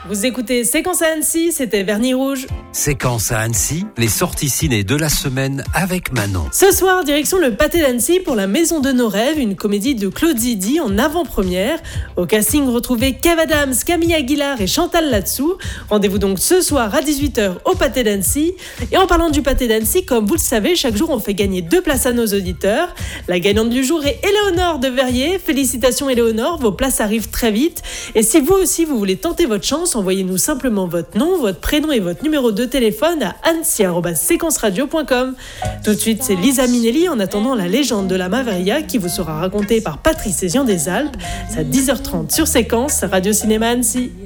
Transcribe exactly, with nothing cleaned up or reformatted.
Vous écoutez Séquence à Annecy, c'était Vernis Rouge. Séquence à Annecy, les sorties ciné de la semaine avec Manon. Ce soir, direction le Pâté d'Annecy pour La Maison de nos rêves, une comédie de Claude Zidi en avant-première. Au casting, retrouvez Kev Adams, Camille Aguilar et Chantal Latsou. Rendez-vous donc ce soir à dix-huit heures au Pâté d'Annecy. Et en parlant du Pâté d'Annecy, comme vous le savez, chaque jour on fait gagner deux places à nos auditeurs. La gagnante du jour est Éléonore de Verrier. Félicitations Éléonore, vos places arrivent très vite. Et si vous aussi vous voulez tenter votre chance, envoyez-nous simplement votre nom, votre prénom et votre numéro de téléphone à annecy arobase séquence radio point com. Tout de suite, c'est Lisa Minnelli en attendant la légende de la Maveria qui vous sera racontée par Patrice Ezian des Alpes. C'est à dix heures trente sur Séquence, Radio Cinéma Annecy.